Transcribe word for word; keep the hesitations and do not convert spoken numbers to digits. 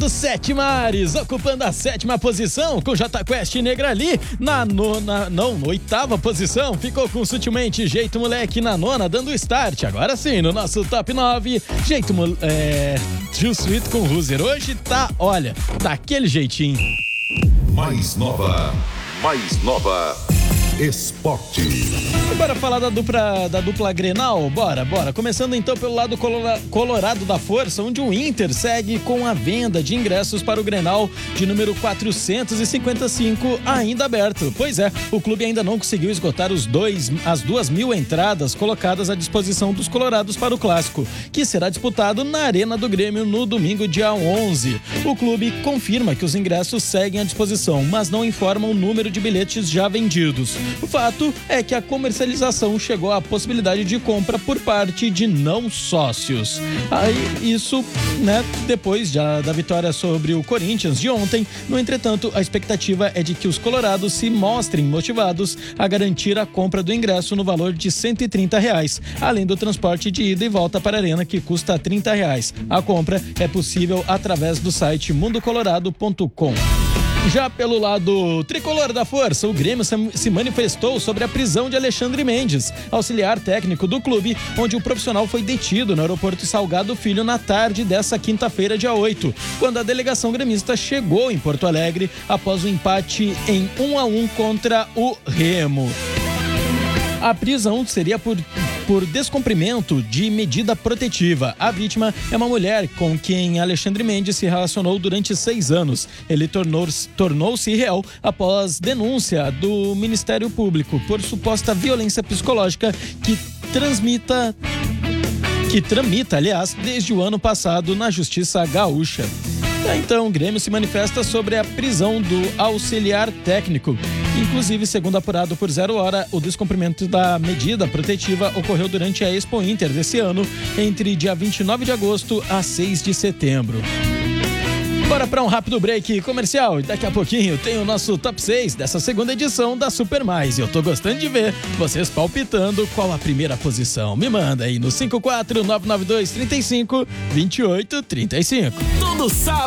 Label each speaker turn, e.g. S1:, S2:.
S1: dos Sete Mares, ocupando a sétima posição com Jota Quest e Negrali. Na nona, não, na oitava posição, ficou com Sutilmente Jeito Moleque na nona, dando start. Agora sim, no nosso top nove, Jeito Moleque, é, Too Sweet com Ruzer. Hoje tá, olha, daquele jeitinho.
S2: Mais nova, mais nova. Esporte.
S1: E bora falar da dupla, da dupla Grenal? Bora, bora. Começando então pelo lado colora, colorado da força, onde o Inter segue com a venda de ingressos para o Grenal de número quatrocentos e cinquenta e cinco ainda aberto. Pois é, o clube ainda não conseguiu esgotar os dois, as duas mil entradas colocadas à disposição dos colorados para o clássico, que será disputado na Arena do Grêmio no domingo, dia onze. O clube confirma que os ingressos seguem à disposição, mas não informa o número de bilhetes já vendidos. O fato é que a comercialização chegou à possibilidade de compra por parte de não sócios. Aí, isso, né, depois já da vitória sobre o Corinthians de ontem. No entretanto, a expectativa é de que os colorados se mostrem motivados a garantir a compra do ingresso no valor de cento e trinta reais, além do transporte de ida e volta para a arena, que custa trinta reais. A compra é possível através do site mundo colorado ponto com. Já pelo lado tricolor da força, o Grêmio se manifestou sobre a prisão de Alexandre Mendes, auxiliar técnico do clube, onde o profissional foi detido no aeroporto Salgado Filho na tarde dessa quinta-feira, dia oito, quando a delegação gremista chegou em Porto Alegre após o empate em um a um contra o Remo. A prisão seria por, por descumprimento de medida protetiva. A vítima é uma mulher com quem Alexandre Mendes se relacionou durante seis anos. Ele tornou-se, tornou-se réu após denúncia do Ministério Público por suposta violência psicológica que transmita, que tramita, aliás, desde o ano passado na Justiça Gaúcha. Então, o Grêmio se manifesta sobre a prisão do auxiliar técnico. Inclusive, segundo apurado por Zero Hora, o descumprimento da medida protetiva ocorreu durante a Expo Inter desse ano, entre dia vinte e nove de agosto a seis de setembro. Bora para um rápido break comercial e daqui a pouquinho tem o nosso top seis dessa segunda edição da Super Mais. Eu tô gostando de ver vocês palpitando qual a primeira posição. Me manda aí no cinco quatro nove nove dois três cinco dois oito três cinco.
S3: Todo sábado.